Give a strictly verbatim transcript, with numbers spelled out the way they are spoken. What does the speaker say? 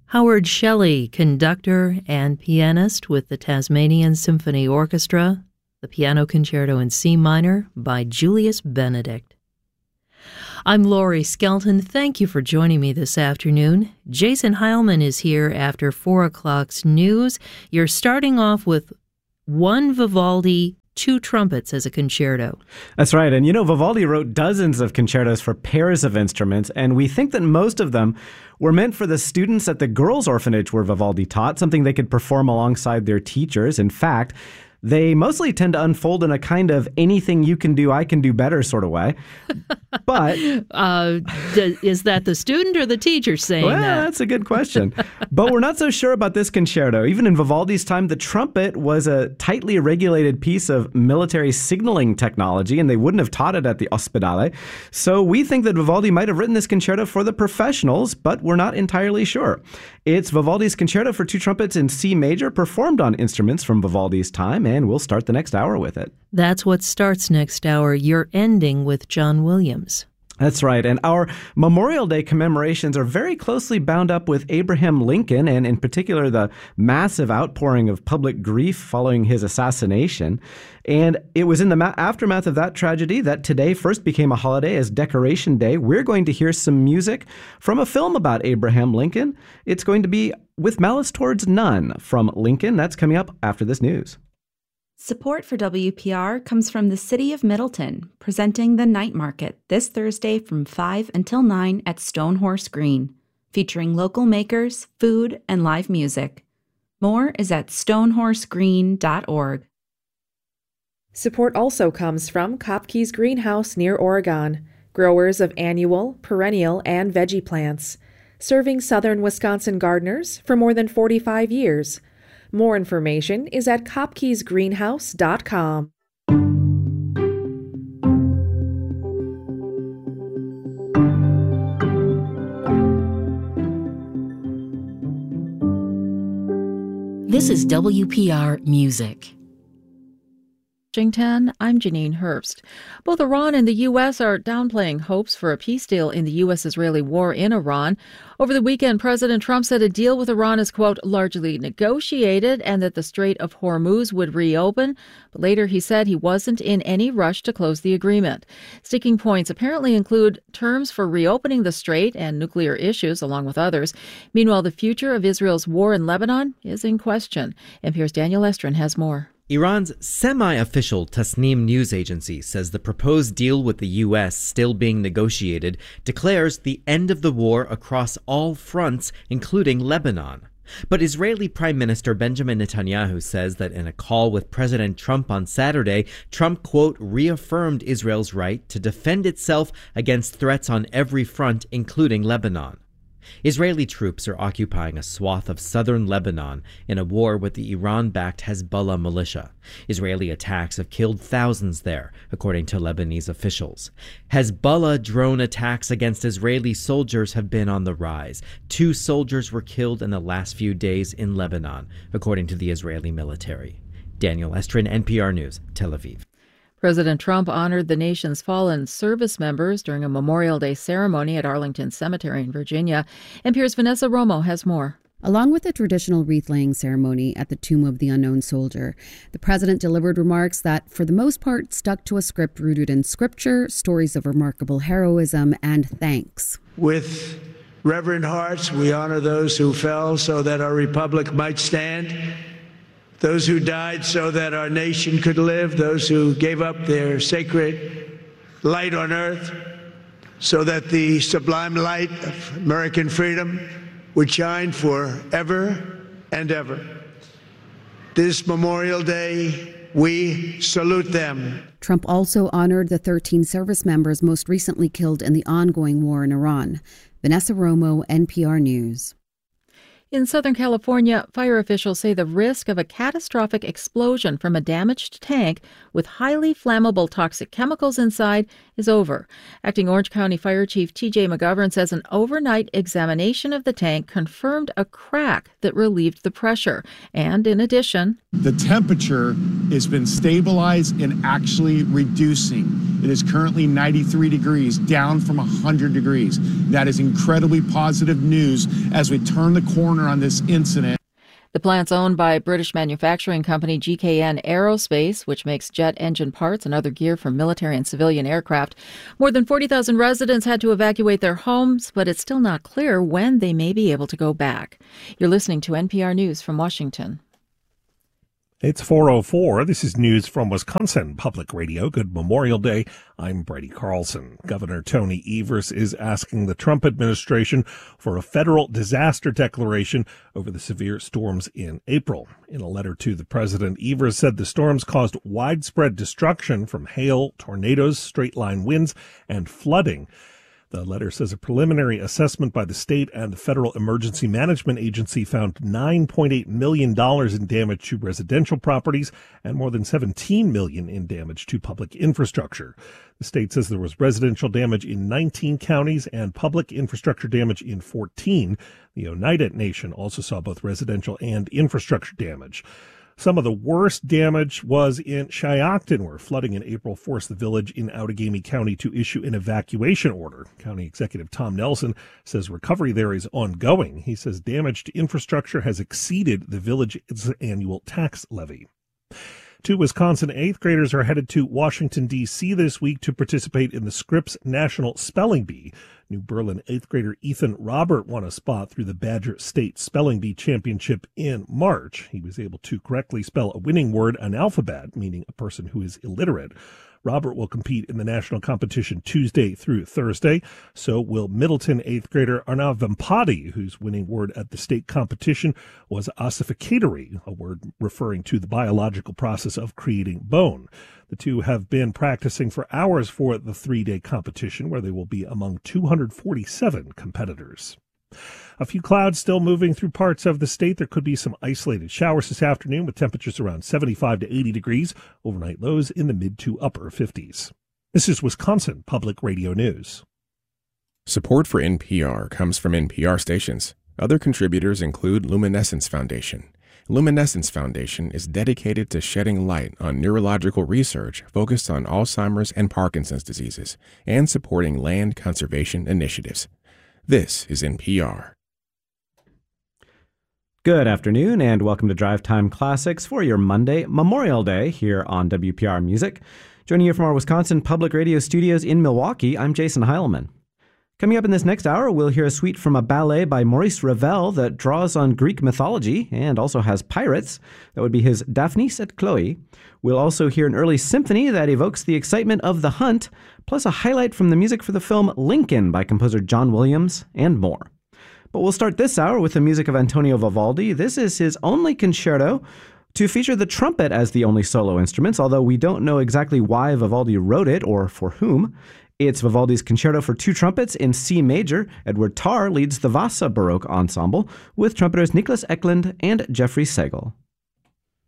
Howard Shelley, conductor and pianist with the Tasmanian Symphony Orchestra, the Piano Concerto in C minor by Julius Benedict. I'm Laurie Skelton. Thank you for joining me this afternoon. Jason Heilman is here after four o'clock's news. You're starting off with one Vivaldi, two trumpets as a concerto. That's right. And you know, Vivaldi wrote dozens of concertos for pairs of instruments, and we think that most of them were meant for the students at the girls' orphanage where Vivaldi taught, something they could perform alongside their teachers. In fact, they mostly tend to unfold in a kind of anything you can do, I can do better sort of way. But uh, d- is that the student or the teacher saying well, that? That's a good question. But we're not so sure about this concerto. Even in Vivaldi's time, the trumpet was a tightly regulated piece of military signaling technology, and they wouldn't have taught it at the Ospedale. So we think that Vivaldi might have written this concerto for the professionals, but we're not entirely sure. It's Vivaldi's concerto for two trumpets in C major, performed on instruments from Vivaldi's time, and we'll start the next hour with it. That's what starts next hour. You're ending with John Williams. That's right. And our Memorial Day commemorations are very closely bound up with Abraham Lincoln, and in particular, the massive outpouring of public grief following his assassination. And it was in the ma- aftermath of that tragedy that today first became a holiday as Decoration Day. We're going to hear some music from a film about Abraham Lincoln. It's going to be With Malice Towards None from Lincoln. That's coming up after this news. Support for W P R comes from the City of Middleton, presenting the Night Market this Thursday from five until nine at Stonehorse Green, featuring local makers, food, and live music. More is at stonehorse green dot org. Support also comes from Kopke's Greenhouse near Oregon, growers of annual, perennial, and veggie plants, serving southern Wisconsin gardeners for more than forty-five years. More information is at kopkes greenhouse dot com. This is W P R Music. Washington, I'm Janine Herbst. Both Iran and the U S are downplaying hopes for a peace deal in the U S-Israeli war in Iran. Over the weekend, President Trump said a deal with Iran is, quote, largely negotiated and that the Strait of Hormuz would reopen. But later he said he wasn't in any rush to close the agreement. Sticking points apparently include terms for reopening the strait and nuclear issues, along with others. Meanwhile, the future of Israel's war in Lebanon is in question. N P R's Daniel Estrin has more. Iran's semi-official Tasnim news agency says the proposed deal with the U S, still being negotiated, declares the end of the war across all fronts, including Lebanon. But Israeli Prime Minister Benjamin Netanyahu says that in a call with President Trump on Saturday, Trump, quote, reaffirmed Israel's right to defend itself against threats on every front, including Lebanon. Israeli troops are occupying a swath of southern Lebanon in a war with the Iran-backed Hezbollah militia. Israeli attacks have killed thousands there, according to Lebanese officials. Hezbollah drone attacks against Israeli soldiers have been on the rise. Two soldiers were killed in the last few days in Lebanon, according to the Israeli military. Daniel Estrin, N P R News, Tel Aviv. President Trump honored the nation's fallen service members during a Memorial Day ceremony at Arlington Cemetery in Virginia. N P R's Vanessa Romo has more. Along with the traditional wreath-laying ceremony at the Tomb of the Unknown Soldier, the president delivered remarks that, for the most part, stuck to a script rooted in scripture, stories of remarkable heroism, and thanks. With reverent hearts, we honor those who fell so that our republic might stand, those who died so that our nation could live, those who gave up their sacred light on earth so that the sublime light of American freedom would shine forever and ever. This Memorial Day, we salute them. Trump also honored the thirteen service members most recently killed in the ongoing war in Iran. Vanessa Romo, N P R News. In Southern California, fire officials say the risk of a catastrophic explosion from a damaged tank with highly flammable toxic chemicals inside is over. Acting Orange County Fire Chief T J McGovern says an overnight examination of the tank confirmed a crack that relieved the pressure. And in addition, the temperature has been stabilized and actually reducing. It is currently ninety-three degrees, down from one hundred degrees. That is incredibly positive news as we turn the corner corner on this incident. The plant's owned by British manufacturing company G K N Aerospace, which makes jet engine parts and other gear for military and civilian aircraft. More than forty thousand residents had to evacuate their homes, but it's still not clear when they may be able to go back. You're listening to N P R News from Washington. It's four oh four. This is news from Wisconsin Public Radio. Good Memorial Day. I'm Brady Carlson. Governor Tony Evers is asking the Trump administration for a federal disaster declaration over the severe storms in April. In a letter to the president, Evers said the storms caused widespread destruction from hail, tornadoes, straight-line winds, and flooding. The letter says a preliminary assessment by the state and the Federal Emergency Management Agency found nine point eight million dollars in damage to residential properties and more than seventeen million dollars in damage to public infrastructure. The state says there was residential damage in nineteen counties and public infrastructure damage in fourteen. The Oneida Nation also saw both residential and infrastructure damage. Some of the worst damage was in Shiocton, where flooding in April forced the village in Outagamie County to issue an evacuation order. County Executive Tom Nelson says recovery there is ongoing. He says damage to infrastructure has exceeded the village's annual tax levy. Two Wisconsin eighth graders are headed to Washington, D C this week to participate in the Scripps National Spelling Bee. New Berlin eighth grader Ethan Robert won a spot through the Badger State Spelling Bee Championship in March. He was able to correctly spell a winning word, analphabet, meaning a person who is illiterate. Robert will compete in the national competition Tuesday through Thursday. So will Middleton eighth grader Arnav Vempati, whose winning word at the state competition was ossificatory, a word referring to the biological process of creating bone. The two have been practicing for hours for the three-day competition, where they will be among two hundred forty-seven competitors. A few clouds still moving through parts of the state. There could be some isolated showers this afternoon with temperatures around seventy-five to eighty degrees. Overnight lows in the mid to upper fifties. This is Wisconsin Public Radio News. Support for N P R comes from N P R stations. Other contributors include Luminescence Foundation. Luminescence Foundation is dedicated to shedding light on neurological research focused on Alzheimer's and Parkinson's diseases and supporting land conservation initiatives. This is N P R. Good afternoon and welcome to Drive Time Classics for your Monday, Memorial Day, here on W P R Music. Joining you from our Wisconsin Public Radio studios in Milwaukee, I'm Jason Heilman. Coming up in this next hour, we'll hear a suite from a ballet by Maurice Ravel that draws on Greek mythology and also has pirates. That would be his Daphnis et Chloe. We'll also hear an early symphony that evokes the excitement of the hunt, plus a highlight from the music for the film Lincoln by composer John Williams, and more. But we'll start this hour with the music of Antonio Vivaldi. This is his only concerto to feature the trumpet as the only solo instruments, although we don't know exactly why Vivaldi wrote it or for whom. It's Vivaldi's concerto for two trumpets in C major. Edward Tarr leads the Vasa Baroque Ensemble with trumpeters Niklas Eklund and Jeffrey Segel.